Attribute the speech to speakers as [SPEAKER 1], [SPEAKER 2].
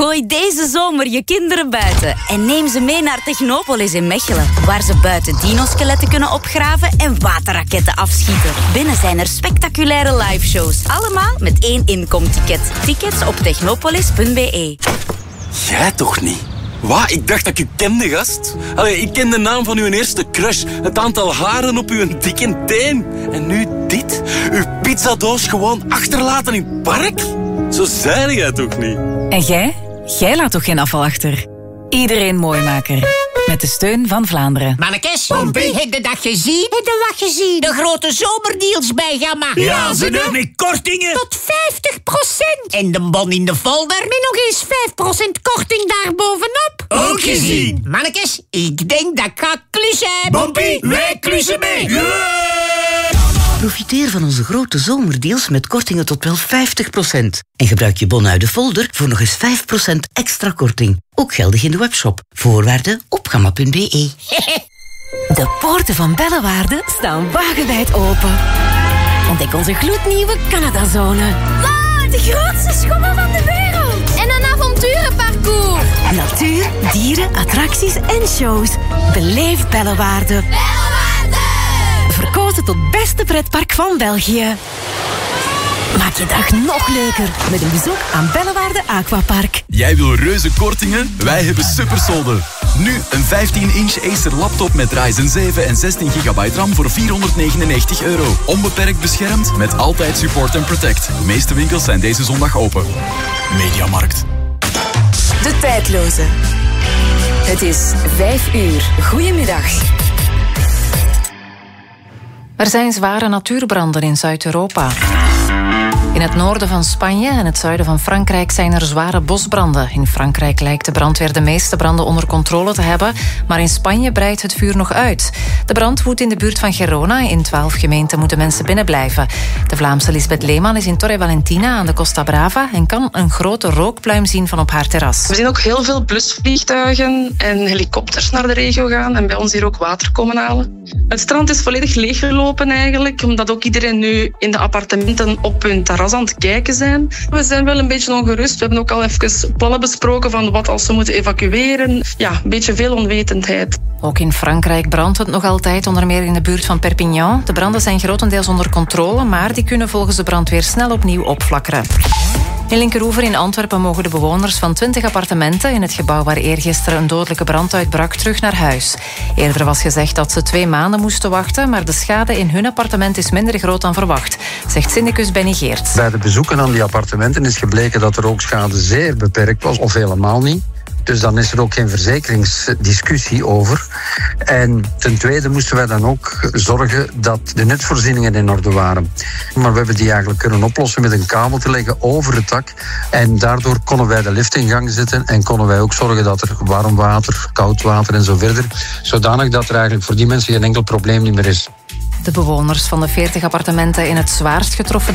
[SPEAKER 1] Gooi deze zomer je kinderen buiten en neem ze mee naar Technopolis in Mechelen, waar ze buiten dinoskeletten kunnen opgraven en waterraketten afschieten. Binnen zijn er spectaculaire liveshows, allemaal met 1 inkomticket. Tickets op technopolis.be.
[SPEAKER 2] Jij toch niet? Wat? Ik dacht dat ik u kende, gast. Allee, ik ken de naam van uw eerste crush. Het aantal haren op uw dikke teen. En nu dit? Uw pizzadoos gewoon achterlaten in het park? Zo zei jij toch niet?
[SPEAKER 3] En jij? Jij laat toch geen afval achter? Iedereen mooimaker. Met de steun van Vlaanderen.
[SPEAKER 4] Mannekes, heb je de dag gezien? Heb je wat gezien? De grote zomerdeals bij Gamma.
[SPEAKER 5] Ja, ze doen met kortingen.
[SPEAKER 4] Tot 50%. En de bon in de folder met nog eens 5% korting daarbovenop.
[SPEAKER 5] Ook gezien.
[SPEAKER 4] Mannekes, ik denk dat ik ga klussen.
[SPEAKER 5] Bompie, wij klussen mee. Yeah!
[SPEAKER 6] Profiteer van onze grote zomerdeals met kortingen tot wel 50%. En gebruik je bon uit de folder voor nog eens 5% extra korting. Ook geldig in de webshop. Voorwaarden op gamma.be.
[SPEAKER 3] De poorten van Bellewaarde staan wagenwijd open. Ontdek onze gloednieuwe Canadazone.
[SPEAKER 7] Wow, de grootste schommel van de wereld. En een avonturenparcours.
[SPEAKER 3] Natuur, dieren, attracties en shows. Beleef Bellewaarde.
[SPEAKER 7] Bellewaarde!
[SPEAKER 3] Verkozen tot beste pretpark van België. Maak je dag nog leuker met een bezoek aan Bellewaarde Aquapark.
[SPEAKER 8] Jij wil reuze kortingen? Wij hebben supersolden. Nu een 15-inch Acer laptop met Ryzen 7 en 16 GB RAM voor €499. Onbeperkt beschermd met altijd support en protect. De meeste winkels zijn deze zondag open. Mediamarkt.
[SPEAKER 3] De tijdloze. Het is 5 uur. Goedemiddag. Er zijn zware natuurbranden in Zuid-Europa. In het noorden van Spanje en het zuiden van Frankrijk zijn er zware bosbranden. In Frankrijk lijkt de brandweer de meeste branden onder controle te hebben, maar in Spanje breidt het vuur nog uit. De brand woedt in de buurt van Gerona. In 12 gemeenten moeten mensen binnenblijven. De Vlaamse Lisbeth Leeman is in Torre Valentina aan de Costa Brava en kan een grote rookpluim zien van op haar terras.
[SPEAKER 9] We zien ook heel veel blusvliegtuigen en helikopters naar de regio gaan en bij ons hier ook water komen halen. Het strand is volledig leeggelopen eigenlijk, omdat ook iedereen nu in de appartementen op hun terras aan het kijken zijn. We zijn wel een beetje ongerust. We hebben ook al even plannen besproken van wat als we moeten evacueren. Ja, een beetje veel onwetendheid.
[SPEAKER 3] Ook in Frankrijk brandt het nog altijd, onder meer in de buurt van Perpignan. De branden zijn grotendeels onder controle, maar die kunnen volgens de brandweer snel opnieuw opflakkeren. In Linkeroever in Antwerpen mogen de bewoners van 20 appartementen in het gebouw waar eergisteren een dodelijke brand uitbrak terug naar huis. Eerder was gezegd dat ze 2 maanden moesten wachten, maar de schade in hun appartement is minder groot dan verwacht, zegt syndicus Benny Geerts.
[SPEAKER 10] Bij de bezoeken aan die appartementen is gebleken dat de rookschade zeer beperkt was, of helemaal niet. Dus dan is er ook geen verzekeringsdiscussie over. En ten tweede moesten wij dan ook zorgen dat de netvoorzieningen in orde waren. Maar we hebben die eigenlijk kunnen oplossen met een kabel te leggen over het dak. En daardoor konden wij de lift in gang zetten en konden wij ook zorgen dat er warm water, koud water en zo verder. Zodanig dat er eigenlijk voor die mensen geen enkel probleem meer is.
[SPEAKER 3] De bewoners van de 40 appartementen in het zwaarst getroffen